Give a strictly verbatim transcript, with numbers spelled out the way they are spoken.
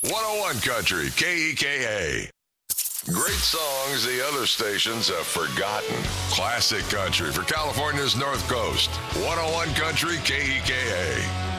one oh one Country, K E K A. Great songs the other stations have forgotten. Classic country for California's North Coast. one oh one Country, K E K A.